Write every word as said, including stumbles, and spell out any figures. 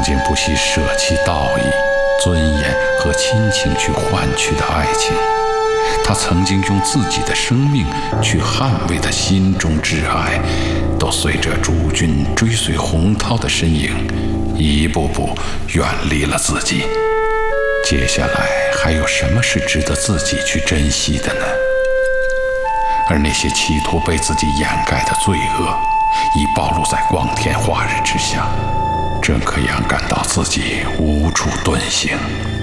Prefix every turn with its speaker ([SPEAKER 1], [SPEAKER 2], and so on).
[SPEAKER 1] 经不惜舍弃道义、尊严和亲情去换取的爱情，他曾经用自己的生命去捍卫的心中挚爱，都随着诸君追随洪涛的身影，一步步远离了自己。接下来还有什么是值得自己去珍惜的呢？而那些企图被自己掩盖的罪恶，已暴露在光天化日之下。郑克阳感到自己无处遁形。